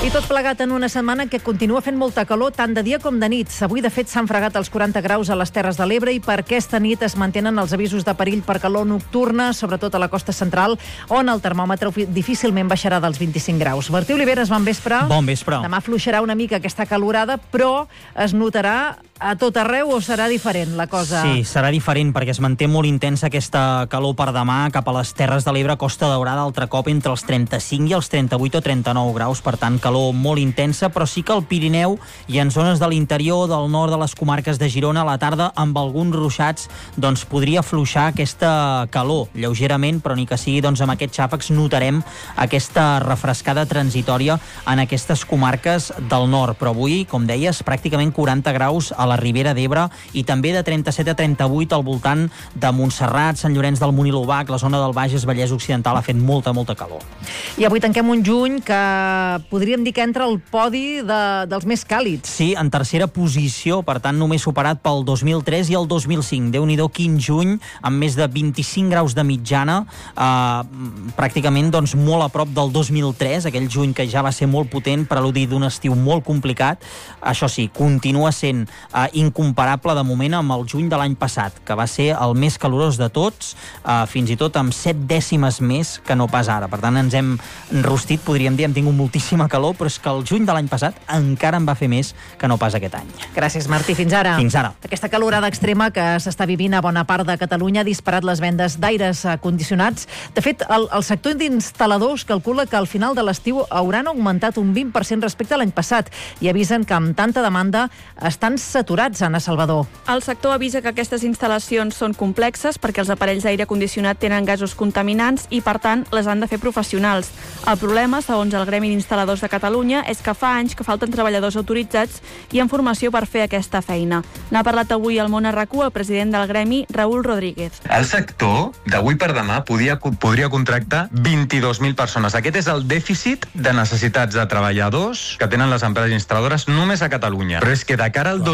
I tot plegat en una setmana que continua fent molta calor tant de dia com de nit. Avui, de fet, s'han fregat els 40 graus a les Terres de l'Ebre i per aquesta nit es mantenen els avisos de perill per calor nocturna, sobretot a la costa central, on el termòmetre difícilment baixarà dels 25 graus. Martí Oliveres, bon vespre. Bon vespre. Demà afluixarà una mica aquesta calorada, però es notarà a tot arreu o serà diferent la cosa? Sí, serà diferent perquè es manté molt intensa aquesta calor per demà cap a les Terres de l'Ebre, Costa Daurada, altre cop entre els 35 i els 38 o 39 graus, per tant, calor molt intensa, però sí que al Pirineu i en zones de l'interior, del nord de les comarques de Girona, a la tarda, amb alguns ruixats, doncs podria afluixar aquesta calor, lleugerament, però ni que sigui, doncs amb aquests xàfecs notarem aquesta refrescada transitòria en aquestes comarques del nord. Però avui, com deies, pràcticament 40 graus a la Ribera d'Ebre i també de 37 a 38 al voltant de Montserrat, Sant Llorenç del Munt i l'Obac, la zona del Bages, Vallès Occidental, ha fet molta calor. I avui tanquem un juny que podríem dir que entra al podi dels més càlids. Sí, en tercera posició, per tant només superat pel 2003 i el 2005. Déu-n'hi-do, quin juny, amb més de 25 graus de mitjana, pràcticament doncs, molt a prop del 2003, aquell juny que ja va ser molt potent, preludi d'un estiu molt complicat. Això sí, continua sent incomparable de moment amb el juny de l'any passat, que va ser el més calorós de tots, fins i tot amb 7 dècimes més que no pas ara. Per tant, ens hem enrostit, podríem dir, hem tingut moltíssima calor, però és que el juny de l'any passat encara en va fer més que no pas aquest any. Gràcies, Martí. Fins ara. Fins ara. Aquesta calorada extrema que s'està vivint a bona part de Catalunya ha disparat les vendes d'aires condicionats. De fet, el sector d'instal·ladors calcula que al final de l'estiu hauran augmentat un 20% respecte a l'any passat i avisen que amb tanta demanda estan saturats, Anna Salvador. El sector avisa que aquestes instal·lacions són complexes perquè els aparells d'aire condicionat tenen gasos contaminants i, per tant, les han de fer professionals. El problema, segons el Gremi d'Instal·ladors de Catalunya, és que fa anys que falten treballadors autoritzats i amb formació per fer aquesta feina. N'ha parlat avui al Món RQ el president del Gremi, Raúl Rodríguez. El sector, d'avui per demà, podria contractar 22.000 persones. Aquest és el dèficit de necessitats de treballadors que tenen les empreses instal·ladores només a Catalunya. Però és que de cara al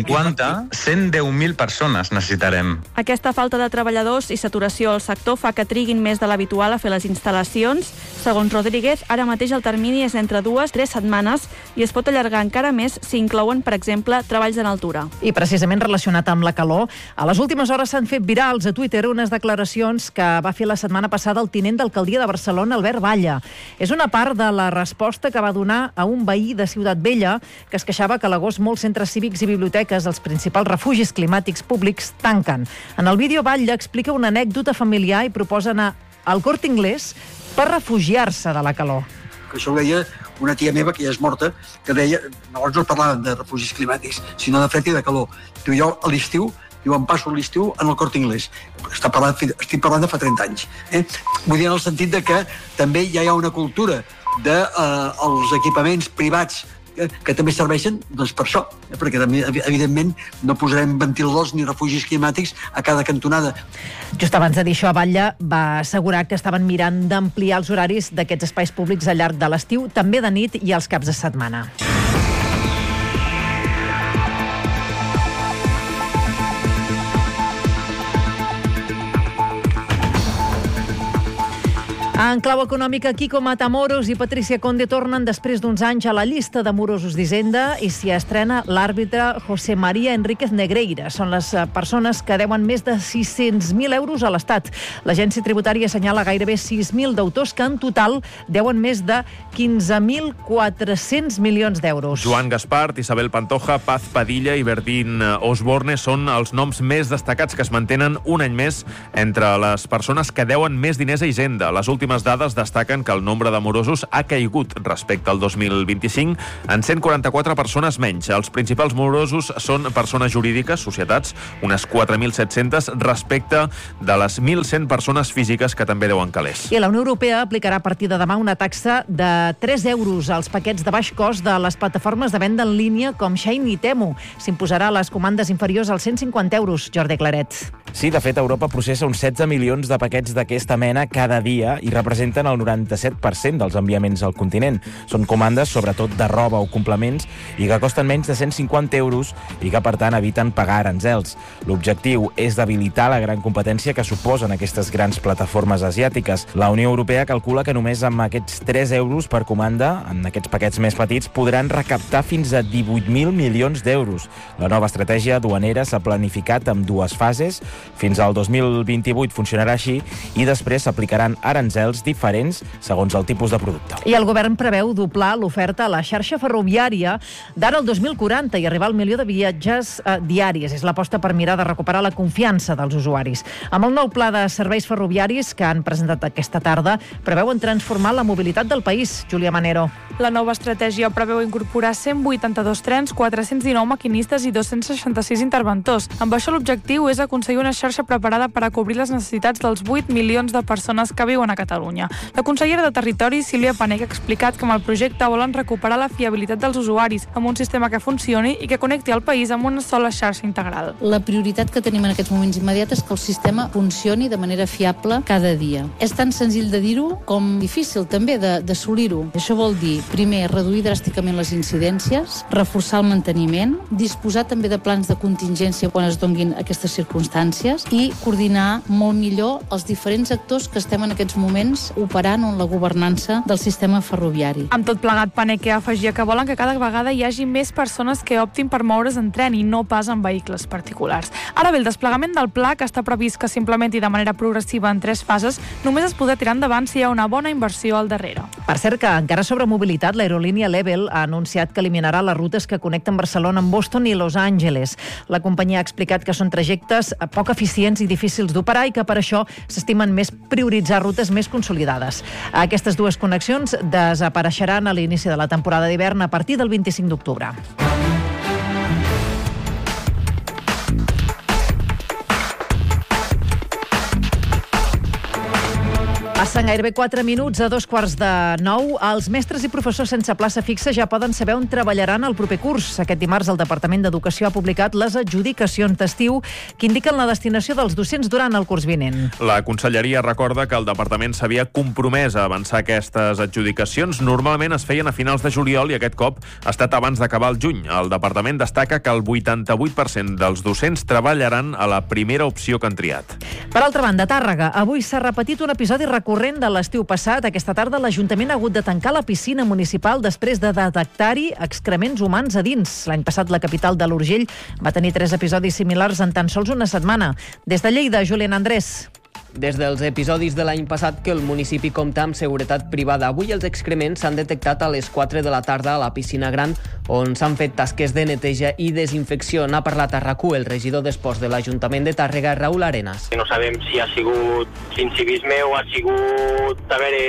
2050, 110.000 persones necessitarem. Aquesta falta de treballadors i saturació al sector fa que triguin més de l'habitual a fer les instal·lacions. Segons Rodríguez, ara mateix el termini és entre 2-3 setmanes i es pot allargar encara més si inclouen, per exemple, treballs en altura. I precisament relacionat amb la calor, a les últimes hores s'han fet virals a Twitter unes declaracions que va fer la setmana passada el tinent d'alcaldia de Barcelona, Albert Balla. És una part de la resposta que va donar a un veí de Ciutat Vella que es queixava que a l'agost molts centres cívics i biblioteques, els principals refugis climàtics públics, tanquen. En el vídeo, Batlle explica una anècdota familiar i proposa anar al Corte Inglés per refugiar-se de la calor. Això ho deia una tia meva, que ja és morta, que deia, llavors no parlaven de refugis climàtics, sinó de fred i de calor. Jo a l'estiu, em passo l'estiu en el Corte Inglés. Estic parlant de fa 30 anys. Vull dir en el sentit de que també ja hi ha una cultura dels equipaments privats que també serveixen doncs, per això, perquè evidentment no posarem ventiladors ni refugis climàtics a cada cantonada. Just abans de dir això, Batlle va assegurar que estaven mirant d'ampliar els horaris d'aquests espais públics al llarg de l'estiu, també de nit i als caps de setmana. En clau econòmica, Quico Matamoros i Patricia Conde tornen després d'uns anys a la llista de morosos d'Hisenda i s'hi estrena l'àrbitre José María Enríquez Negreira. Són les persones que deuen més de 600.000 euros a l'Estat. L'agència tributària assenyala gairebé 6.000 deutors que en total deuen més de 15.400 milions d'euros. Joan Gaspart, Isabel Pantoja, Paz Padilla i Bertín Osborne són els noms més destacats que es mantenen un any més entre les persones que deuen més diners a Hisenda. Les últimes dades destaquen que el nombre de morosos ha caigut respecte al 2025 en 144 persones menys. Els principals morosos són persones jurídiques, societats, unes 4.700 respecte de les 1.100 persones físiques que també deuen calés. I la Unió Europea aplicarà a partir de demà una taxa de 3 euros als paquets de baix cost de les plataformes de venda en línia com Shein i Temu. S'imposarà a les comandes inferiors als 150 euros. Jordi Claret. Sí, de fet, Europa processa uns 16 milions de paquets d'aquesta mena cada dia i representen el 97% dels enviaments al continent. Són comandes, sobretot de roba o complements, i que costen menys de 150 euros i que, per tant, eviten pagar aranzels. L'objectiu és debilitar la gran competència que suposen aquestes grans plataformes asiàtiques. La Unió Europea calcula que només amb aquests 3 euros per comanda, en aquests paquets més petits, podran recaptar fins a 18.000 milions d'euros. La nova estratègia duanera s'ha planificat en 2 fases. Fins al 2028 funcionarà així i després s'aplicaran aranzels diferents segons el tipus de producte. I el govern preveu doblar l'oferta a la xarxa ferroviària d'ara al 2040 i arribar al 1.000.000 de viatges diaris. És l'aposta per mirar de recuperar la confiança dels usuaris. Amb el nou pla de serveis ferroviaris que han presentat aquesta tarda, preveuen transformar la mobilitat del país. Júlia Manero. La nova estratègia preveu incorporar 182 trens, 419 maquinistes i 266 interventors. Amb això l'objectiu és aconseguir una xarxa preparada per a cobrir les necessitats dels 8 milions de persones que viuen a Catalunya. La consellera de Territori, Sílvia Panech, ha explicat que amb el projecte volen recuperar la fiabilitat dels usuaris amb un sistema que funcioni i que connecti el país amb una sola xarxa integral. La prioritat que tenim en aquests moments immediats és que el sistema funcioni de manera fiable cada dia. És tan senzill de dir-ho com difícil també d'assolir-ho. Això vol dir, primer, reduir dràsticament les incidències, reforçar el manteniment, disposar també de plans de contingència quan es donguin aquestes circumstàncies i coordinar molt millor els diferents actors que estem en aquests moments operant en la governança del sistema ferroviari. Amb tot plegat, Panech afegia que volen que cada vegada hi hagi més persones que optin per moure's en tren i no pas en vehicles particulars. Ara bé, el desplegament del pla, que està previst que s'implementi de manera progressiva en 3 fases, només es podrà tirar endavant si hi ha una bona inversió al darrere. Per cert, que encara sobre mobilitat, l'aerolínia Level ha anunciat que eliminarà les rutes que connecten Barcelona amb Boston i Los Angeles. La companyia ha explicat que són trajectes poc eficients i difícils d'operar i que per això s'estimen més prioritzar rutes més consolidades. Aquestes 2 connexions desapareixeran a l'inici de la temporada d'hivern a partir del 25 d'octubre. Passen gairebé 4 minuts a 8:45. Els mestres i professors sense plaça fixa ja poden saber on treballaran el proper curs. Aquest dimarts el Departament d'Educació ha publicat les adjudicacions d'estiu que indiquen la destinació dels docents durant el curs vinent. La Conselleria recorda que el Departament s'havia compromès a avançar aquestes adjudicacions. Normalment es feien a finals de juliol i aquest cop ha estat abans d'acabar el juny. El Departament destaca que el 88% dels docents treballaran a la primera opció que han triat. Per altra banda, a Tàrrega, avui s'ha repetit un episodi recurrent de l'estiu passat. Aquesta tarda l'Ajuntament ha hagut de tancar la piscina municipal després de detectar-hi excrements humans a dins. L'any passat la capital de l'Urgell va tenir 3 episodis similars en tan sols una setmana. Des de Lleida, Julián Andrés. Des dels episodis de l'any passat que el municipi compta amb seguretat privada, avui els excrements s'han detectat a les 4 de la tarda a la piscina gran, on s'han fet tasques de neteja i desinfecció. N'ha parlat a RAC1 el regidor d'Esports de l'Ajuntament de Tàrrega, Raül Arenas. No sabem si ha sigut incivisme o ha sigut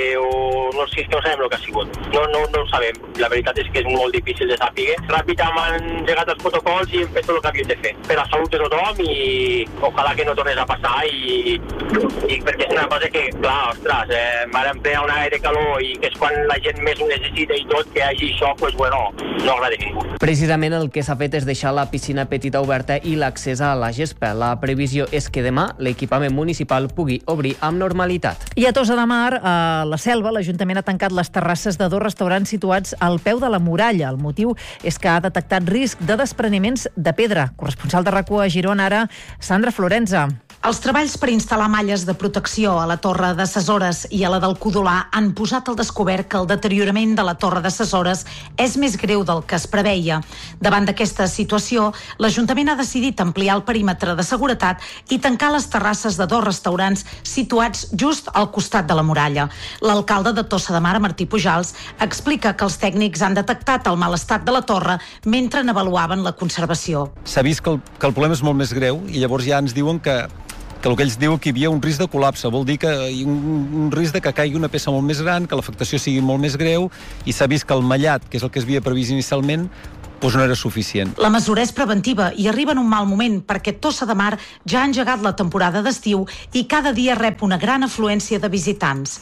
o no sabem el que ha sigut. No ho sabem. La veritat és que és molt difícil de saber. Ràpid hem engegat els protocols i hem fet tot el que havíem de fer. Per la salut de tothom i ojalà que no tornés a passar i perquè és una cosa que, clar, ostres, vàrem fer un aire de calor i que és quan la gent més ho necessita i tot, que hi hagi això, doncs bueno, no agrada a ningú. Precisament el que s'ha fet és deixar la piscina petita oberta i l'accés a la gespa. La previsió és que demà l'equipament municipal pugui obrir amb normalitat. I a Tossa de Mar, a la Selva, l'Ajuntament ha tancat les terrasses de 2 restaurants situats al peu de la muralla. El motiu és que ha detectat risc de despreniments de pedra. Corresponsal de RAC1 a Girona, ara, Sandra Florenza. Els treballs per instal·lar malles de protecció a la Torre de Ses Hores i a la del Codolà han posat al descobert que el deteriorament de la Torre de Ses Hores és més greu del que es preveia. Davant d'aquesta situació, l'Ajuntament ha decidit ampliar el perímetre de seguretat i tancar les terrasses de 2 restaurants situats just al costat de la muralla. L'alcalde de Tossa de Mar, Martí Pujals, explica que els tècnics han detectat el mal estat de la torre mentre n'avaluaven la conservació. S'ha vist que el problema és molt més greu i llavors ja ens diuen que el que ells diuen que hi havia un risc de col·lapse, vol dir que hi ha un risc de que caigui una peça molt més gran, que l'afectació sigui molt més greu, i s'ha vist que el mallat, que és el que es havia previst inicialment, doncs no era suficient. La mesura és preventiva i arriba en un mal moment perquè Tossa de Mar ja ha engegat la temporada d'estiu i cada dia rep una gran afluència de visitants.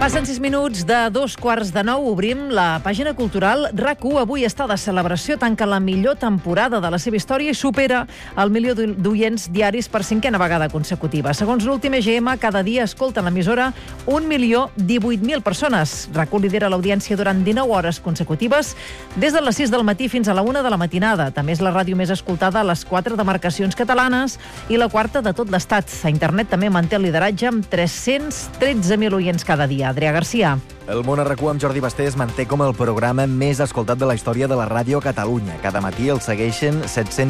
Passen 6 minuts de 8:45. Obrim la pàgina cultural. RAC1 avui està de celebració, tanca la millor temporada de la seva història i supera el milió d'oients diaris per 5a vegada consecutiva. Segons l'últim EGM, cada dia escolten l'emissora 1.018.000 persones. RAC1 lidera l'audiència durant 19 hores consecutives, des de les 6 del matí fins a la 1 de la matinada. També és la ràdio més escoltada a les 4 demarcacions catalanes i la quarta de tot l'Estat. A internet també manté el lideratge amb 313.000 oients cada dia. Adrià Garcia. El Món a RAC1 amb Jordi Basté es manté com el programa més escoltat de la història de la ràdio a Catalunya. Cada matí el segueixen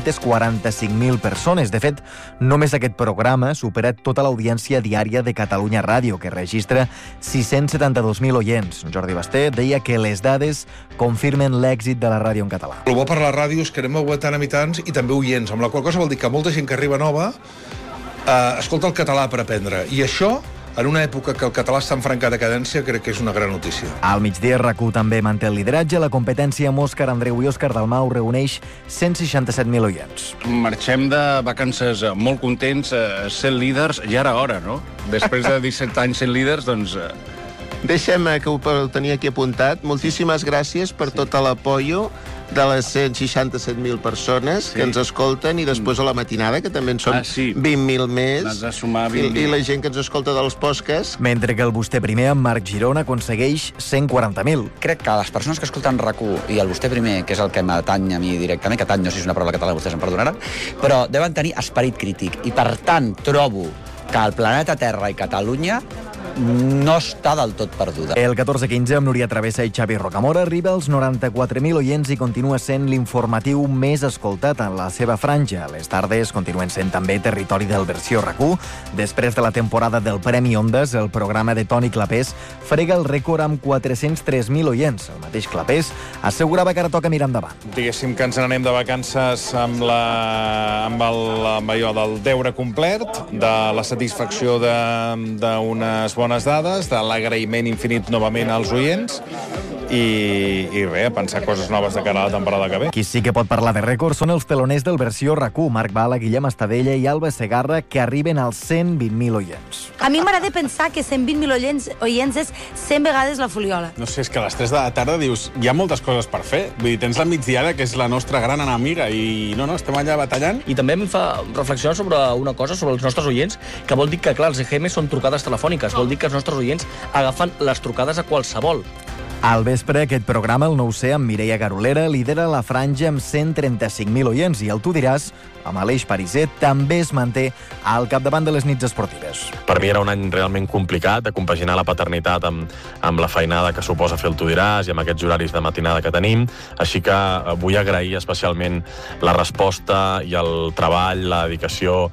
745.000 persones. De fet, només aquest programa supera tota l'audiència diària de Catalunya Ràdio, que registra 672.000 oients. Jordi Basté deia que les dades confirmen l'èxit de la ràdio en català. El bo per la ràdio és que anem augmentant habitants i també oients, amb la qual cosa vol dir que molta gent que arriba nova escolta el català per aprendre. I això, en una època que el català està en franca decadència, crec que és una gran notícia. Al migdia, RAC1 també manté el lideratge. La competència amb Òscar Andreu i Òscar Dalmau reuneix 167.000 oients. Marxem de vacances molt contents, sent líders, ja era hora, no? Després de 17 anys sent líders, doncs... Deixem que ho tenia aquí apuntat. Moltíssimes gràcies per tot l'apoio de les 167.000 persones que ens escolten, i després a la matinada, que també en són 20.000 més, i la gent que ens escolta dels podcasts. Mentre que el Vostè Primer, amb Marc Girona, aconsegueix 140.000. Crec que les persones que escolten RAC1 i el Vostè Primer, que és el que m'atany a mi directament, que atany no sé si és una paraula catalana, vostès em perdonaran, però deuen tenir esperit crític, i per tant trobo que el planeta Terra i Catalunya no està del tot perduda. El 14-15, amb Núria Travessa i Xavi Rocamora, arriba als 94.000 oients i continua sent l'informatiu més escoltat en la seva franja. Les tardes continuen sent també territori del versió RAC1. Després de la temporada del Premi Ondas, el programa de Toni Clapés frega el rècord amb 403.000 oients. El mateix Clapés assegurava que ara toca mirar endavant. Diguéssim que ens n'anem de vacances amb allò del deure complet, de la satisfacció d'unes bones dades, de l'agraïment infinit novament als oients i res, a pensar coses noves de cara a la temporada que ve. Qui sí que pot parlar de rècords són els teloners del versió RAC1, Marc Bala, Guillem Estadella i Alba Segarra, que arriben als 120.000 oients. A mi m'agrada pensar que 120.000 oients és 100 vegades la Fuliola. No sé, és que a les 3 de la tarda dius, hi ha moltes coses per fer. Vull dir, tens la migdiada, que és la nostra gran enemiga, i no, estem allà batallant. I també em fa reflexionar sobre una cosa, sobre els nostres oients, que vol dir que, clar, els EGM són trucades telefòniques, vol dir que els nostres oients agafen les trucades a qualsevol. Al vespre, aquest programa, el 9C, amb Mireia Garolera, lidera la franja amb 135.000 oients, i el Tu diràs, amb Aleix Pariser, també es manté al capdavant de les nits esportives. Per mi era un any realment complicat de compaginar la paternitat amb la feinada que suposa fer el Tu diràs i amb aquests horaris de matinada que tenim, així que vull agrair especialment la resposta i el treball, la dedicació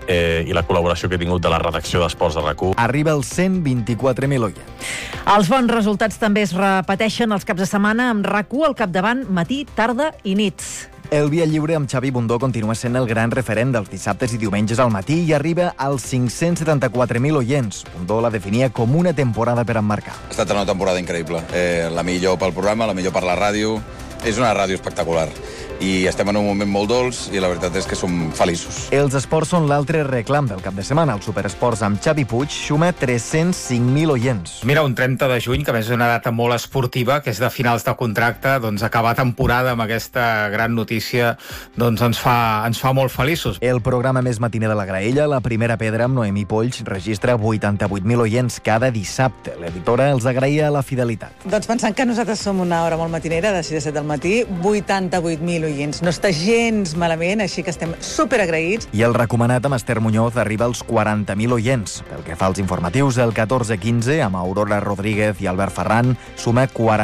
i la col·laboració que he tingut de la redacció d'Esports de RAC1. Arriba als 124.000 oients. Els bons resultats també es repeteixen els caps de setmana, amb RAC1 al capdavant matí, tarda i nits. El Via Lliure amb Xavi Bundó continua sent el gran referent dels dissabtes i diumenges al matí i arriba als 574.000 oients. Bundó la definia com una temporada per emmarcar. Ha estat una temporada increïble. La millor pel programa, la millor per la ràdio. És una ràdio espectacular. I estem en un moment molt dolç i la veritat és que som feliços. Els esports són l'altre reclam del cap de setmana. El Superesports amb Xavi Puig suma 305.000 oients. Mira, un 30 de juny, que a més és una data molt esportiva, que és de finals de contracte, doncs acabar temporada amb aquesta gran notícia doncs ens fa molt feliços. El programa més matiner de la Graella, La Primera Pedra, amb Noemí Polls, registra 88.000 oients cada dissabte. L'editora els agraïa la fidelitat. Doncs pensant que nosaltres som una hora molt matinera, de 6 a 7 del matí, 88.000 oients. No està gens malament, així que estem superagraïts. I el recomanat amb Esther Muñoz arriba als 40.000 oients. Pel que fa als informatius, el 14-15, amb Aurora Rodríguez i Albert Ferran, suma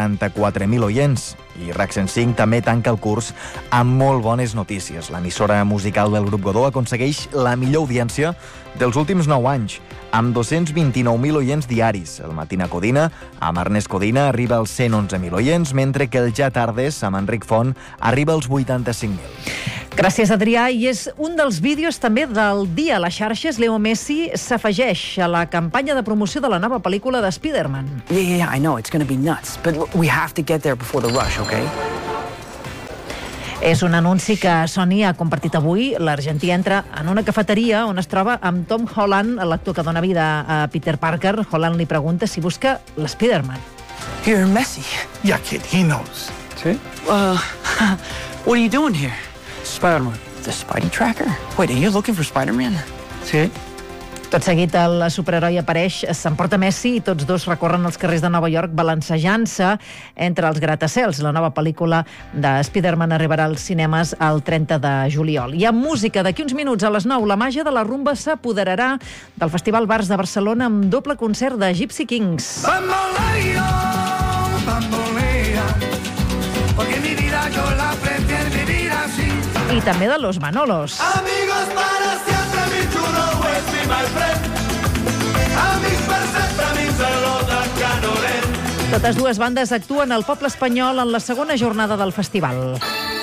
44.000 oients. I RAC 105 també tanca el curs amb molt bones notícies. L'emissora musical del grup Godó aconsegueix la millor audiència dels últims 9 anys, amb 229.000 oients diaris. El Matina Codina, amb Ernest Codina, arriba als 111.000 oients, mentre que el Ja Tardes, amb Enric Font, arriba als 85.000. Gràcies, Adrià. I és un dels vídeos també del dia a les xarxes. Leo Messi s'afegeix a la campanya de promoció de la nova pel·lícula de Spider-Man. Yeah, I know, it's gonna be nuts, but we have to get there before the rush, okay? És un anunci que Sony ha compartit avui. L'argentí entra en una cafeteria on es troba amb Tom Holland, l'actor que dona vida a Peter Parker. Holland li pregunta si busca l'Spider-Man. You're Messi. Yeah, kid, he knows. Sí? What are you doing here? Spider-Man. The Spidey Tracker? Wait, are you looking for Spider-Man? Sí. Tot seguit el superheroi apareix, s'emporta Messi i tots dos recorren els carrers de Nova York balancejant-se entre els gratacels. La nova pel·lícula de Spider-Man arribarà als cinemes el 30 de juliol. I amb música, d'aquí uns minuts a les 9, la màgia de la rumba s'apoderarà del Festival Bars de Barcelona amb doble concert de Gypsy Kings. Bamboleo, bambolea, porque mi vida yo la prefiero vivir así. I també de Los Manolos. Amigos para siempre, mi chulo Wesley, my friend. Amics per sempre, amics de l'Oda Canoret. Totes dues bandes actuen al poble espanyol en la segona jornada del festival.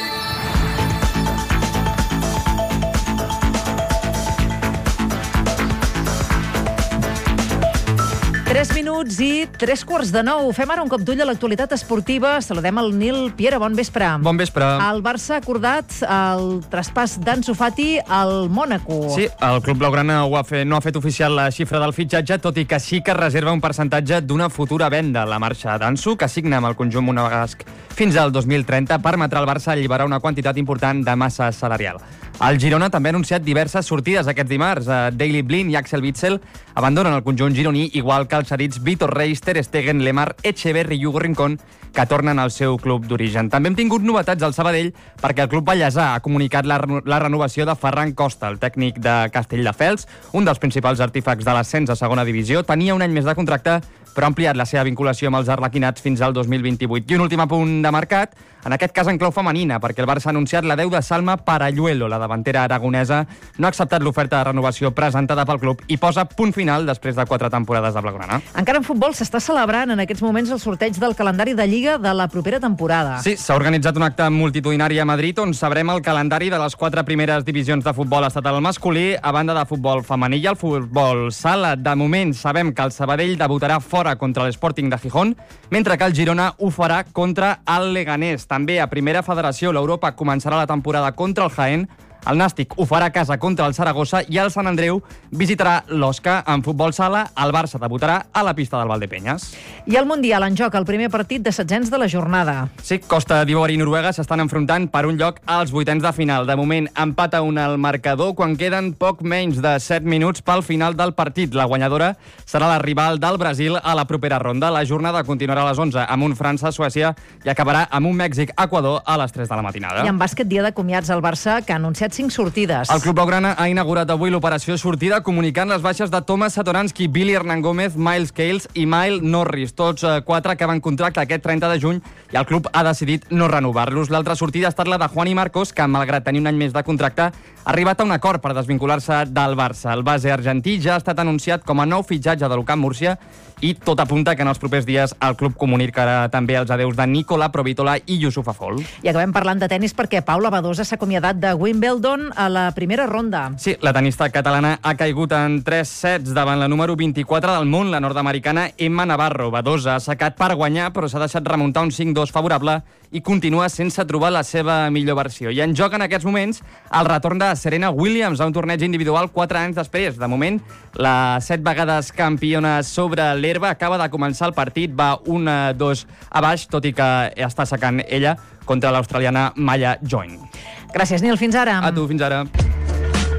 3 minuts i 3:15. Fem ara un cop d'ull a l'actualitat esportiva. Saludem el Nil Piera. Bon vespre. Bon vespre. El Barça ha acordat el traspàs d'Ansu Fati al Mònaco. Sí, el club blaugrana no ha fet oficial la xifra del fitxatge, tot i que sí que reserva un percentatge d'una futura venda. La marxa d'Ansu, que signa amb el conjunt monegasc fins al 2030, permetrà al Barça alliberar una quantitat important de massa salarial. El Girona també ha anunciat diverses sortides aquest dimarts. Daley Blind i Axel Witsel abandonen el conjunt gironí, igual que els cedits Vitor Reis, Ter Stegen, Lemar, Echeverri i Hugo Rincón, que tornen al seu club d'origen. També hem tingut novetats al Sabadell perquè el club ballesà ha comunicat la renovació de Ferran Costa, el tècnic de Castelldefels, un dels principals artífecs de l'ascens a segona divisió. Tenia un any més de contracte, però ha ampliat la seva vinculació amb els arlequinats fins al 2028. I un últim apunt de mercat, en aquest cas en clau femenina, perquè el Barça ha anunciat l'adeu de Salma Paralluelo. La davantera aragonesa no ha acceptat l'oferta de renovació presentada pel club i posa punt final després de 4 temporades de blaugrana. Encara en futbol s'està celebrant en aquests moments el sorteig del calendari de Lliga de la propera temporada. Sí, s'ha organitzat un acte multitudinari a Madrid on sabrem el calendari de les 4 primeres divisions de futbol estatal masculí, a banda de futbol femení i el futbol sala. De moment sabem que el Sabadell debutarà fora contra l'Sporting de Gijón, mentre que el Girona ho farà contra el Leganés. També a Primera Federació l'Europa començarà la temporada contra el Jaén, el Nàstic ho farà a casa contra el Saragossa i el Sant Andreu visitarà l'Osca. En futbol sala, el Barça debutarà a la pista del Valdepenyes. I el Mundial en joc, el primer partit de setzents de la jornada. Sí, Costa d'Ivori i Noruega s'estan enfrontant per un lloc als vuitens de final. De moment, empat a 1 al marcador quan queden poc menys de 7 minuts pel final del partit. La guanyadora serà la rival del Brasil a la propera ronda. La jornada continuarà a les 11 amb un França-Suècia i acabarà amb un Mèxic-Equador a les 3 de la matinada. I en bàsquet, dia de comiats al Barça, que ha anunciat 5 sortides. El club blaugrana ha inaugurat avui l'operació sortida comunicant les baixes de Thomas Satoransky, Billy Hernán Gómez, Miles Cales i Mile Norris. Tots 4 acaben contracte aquest 30 de juny i el club ha decidit no renovar-los. L'altra sortida ha estat la de Juani Marcos, que malgrat tenir un any més de contracte ha arribat a un acord per desvincular-se del Barça. El base argentí ja ha estat anunciat com a nou fitxatge de l'UCAM Múrcia i tot apunta que en els propers dies el club comunicarà també els adeus de Nicola Provitola i Yusuf Afol. I acabem parlant de tennis perquè Paula Badosa s'ha acomiadat de Wimbledon a la primera ronda. Sí, la tenista catalana ha caigut en 3 sets davant la número 24 del món, la nord-americana Emma Navarro. Badosa ha assecat per guanyar, però s'ha deixat remuntar un 5-2 favorable i continua sense trobar la seva millor versió. I en joc en aquests moments el retorn de Serena Williams a un torneig individual 4 anys després. De moment, la 7 vegades campiona sobre l'herba acaba de començar el partit, va 1-2 a baix, tot i que està assecant ella contra l'australiana Maya Join. Gràcies, Nil. Fins ara. A tu, fins ara.